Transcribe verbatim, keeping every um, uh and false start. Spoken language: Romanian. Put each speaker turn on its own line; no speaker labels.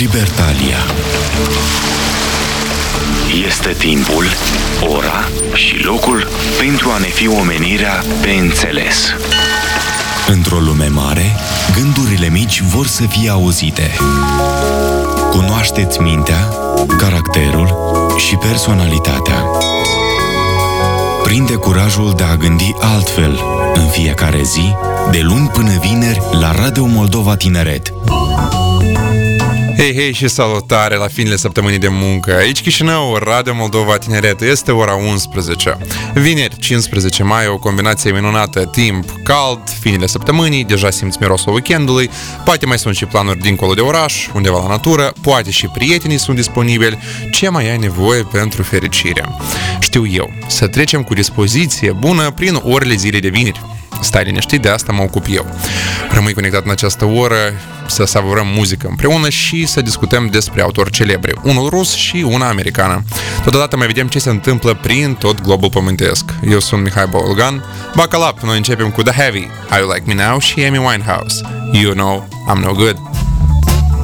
Libertalia. Este timpul, ora și locul pentru a ne fi omenirea pe înțeles. Într-o lume mare, gândurile mici vor să fie auzite. Cunoașteți mintea, caracterul și personalitatea. Prinde curajul de a gândi altfel în fiecare zi, de luni până vineri, la Radio Moldova Tineret.
Hei, hei și salutare la finele săptămânii de muncă. Aici Chișinău, Radio Moldova Tineret, este ora unsprezece. Vineri, cincisprezece mai, o combinație minunată, timp cald, finele săptămânii, deja simți mirosul weekendului, poate mai sunt și planuri dincolo de oraș, undeva la natură, poate și prietenii sunt disponibili, ce mai ai nevoie pentru fericire. Știu eu, să trecem cu dispoziție bună prin orele zilei de vineri. Stai liniștit, de asta mă ocup eu. Rămâi conectat în această oră să savurăm muzică împreună și să discutăm despre autori celebri, unul rus și una americană. Totodată mai vedem ce se întâmplă prin tot globul pământesc. Eu sunt Mihai Bolgan. Buckle up, noi începem cu The Heavy, How You Like Me Now și Amy Winehouse, You Know I'm No Good.